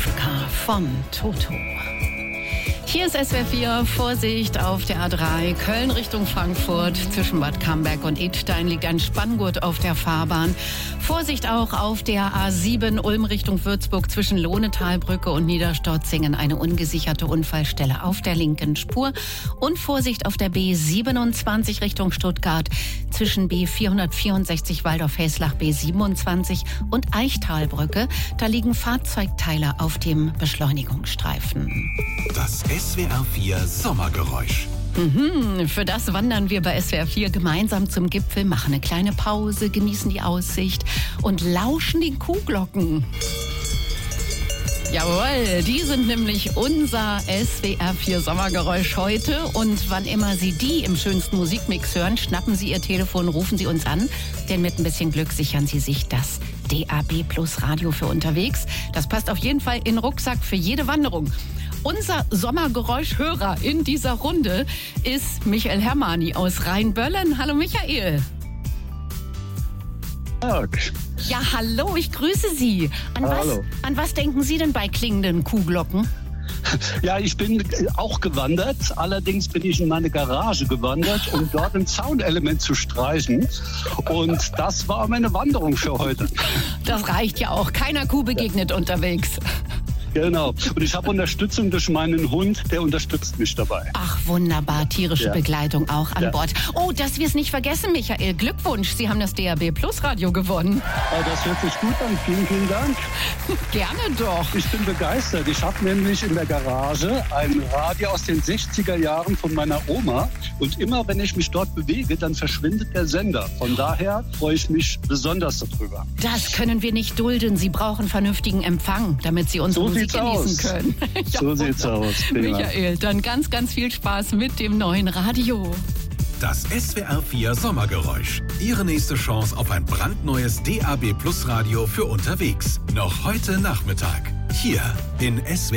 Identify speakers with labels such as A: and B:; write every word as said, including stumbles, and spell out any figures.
A: Afrika von Toto. Hier ist S W R vier, Vorsicht auf der A drei, Köln Richtung Frankfurt. Zwischen Bad Camberg und Idstein liegt ein Spanngurt auf der Fahrbahn. Vorsicht auch auf der A sieben, Ulm Richtung Würzburg, zwischen Lohnetalbrücke und Niederstorzingen. Eine ungesicherte Unfallstelle auf der linken Spur. Und Vorsicht auf der B siebenundzwanzig Richtung Stuttgart, zwischen B vierhundertvierundsechzig Waldorf-Heslach, B siebenundzwanzig und Eichtalbrücke. Da liegen Fahrzeugteile auf dem Beschleunigungsstreifen.
B: Das S W R vier Sommergeräusch.
A: Mhm, für das wandern wir bei S W R vier gemeinsam zum Gipfel, machen eine kleine Pause, genießen die Aussicht und lauschen den Kuhglocken. Jawohl, die sind nämlich unser S W R vier Sommergeräusch heute. Und wann immer Sie die im schönsten Musikmix hören, schnappen Sie Ihr Telefon, rufen Sie uns an. Denn mit ein bisschen Glück sichern Sie sich das D A B Plus Radio für unterwegs. Das passt auf jeden Fall in den Rucksack für jede Wanderung. Unser Sommergeräuschhörer in dieser Runde ist Michael Hermani aus Rheinböllen. Hallo Michael.
C: Tag.
A: Ja, hallo, ich grüße Sie. An,
C: Hallo.
A: Was, an was denken Sie denn bei klingenden Kuhglocken?
C: Ja, ich bin auch gewandert. Allerdings bin ich in meine Garage gewandert, um dort ein Soundelement zu streichen. Und das war meine Wanderung für heute.
A: Das reicht ja auch. Keiner Kuh begegnet ja. unterwegs.
C: Genau. Und ich habe Unterstützung durch meinen Hund, der unterstützt mich dabei.
A: Ach, wunderbar. Tierische ja. Begleitung auch an ja. Bord. Oh, dass wir es nicht vergessen, Michael. Glückwunsch, Sie haben das D A B Plus Radio gewonnen.
C: Ja, das hört sich gut an. Vielen, vielen Dank.
A: Gerne doch.
C: Ich bin begeistert. Ich habe nämlich in der Garage ein Radio aus den sechziger Jahren von meiner Oma. Und immer, wenn ich mich dort bewege, dann verschwindet der Sender. Von daher freue ich mich besonders darüber.
A: Das können wir nicht dulden. Sie brauchen vernünftigen Empfang, damit Sie unsere
C: so
A: Musik genießen aus. können.
C: Ja, so sieht's aus. Prima.
A: Michael, dann ganz, ganz viel Spaß mit dem neuen Radio.
B: Das S W R vier Sommergeräusch. Ihre nächste Chance auf ein brandneues D A B Plus Radio für unterwegs. Noch heute Nachmittag. Hier in S W R